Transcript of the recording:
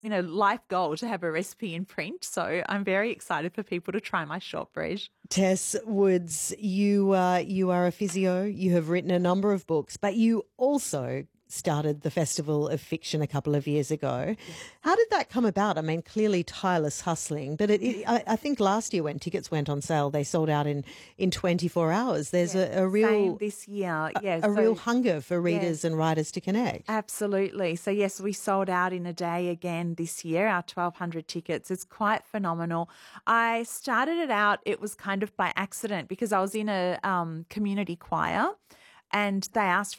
life goal to have a recipe in print. So I'm very excited for people to try my shortbread. Tess Woods, you are a physio. You have written a number of books, but you also started the Festival of Fiction a couple of years ago. Yes. How did that come about? I mean, clearly tireless hustling, but I think last year when tickets went on sale, they sold out in 24 hours. There's a real same this year, yes, real hunger for readers and writers to connect. Absolutely. So yes, we sold out in a day again this year. Our 1,200 tickets. It's quite phenomenal. I started it out. It was kind of by accident because I was in a community choir. And they asked